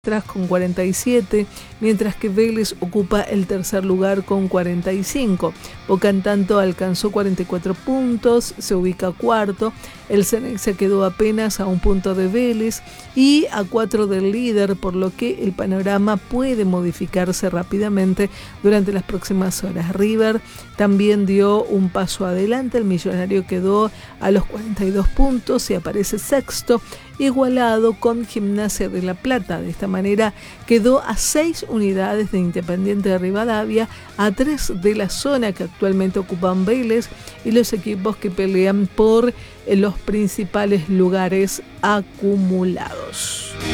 con 47, mientras que Vélez ocupa el tercer lugar con 45. Boca en tanto alcanzó 44 puntos, se ubica cuarto. El Ceneice se quedó apenas a un punto de Vélez y a 4 del líder, por lo que el panorama puede modificarse rápidamente durante las próximas horas. River también dio un paso adelante, el Millonario quedó a los 42 puntos y aparece sexto, igualado con Gimnasia de La Plata. De esta manera quedó a 6 unidades de Independiente de Rivadavia, a 3 de la zona que actualmente ocupan Vélez y los equipos que pelean por los principales lugares acumulados.